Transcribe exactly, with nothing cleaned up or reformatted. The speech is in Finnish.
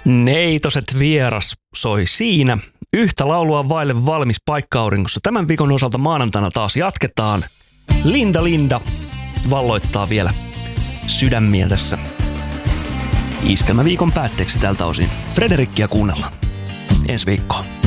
Neitoset vieras soi siinä. Yhtä laulua vaille valmis paikka-auringossa. Tämän viikon osalta maanantaina taas jatketaan. Linda Linda valloittaa vielä sydämiä tässä iskelmäviikon päätteeksi tältä osin. Frederikkiä kuunnellaan ensi viikkoon.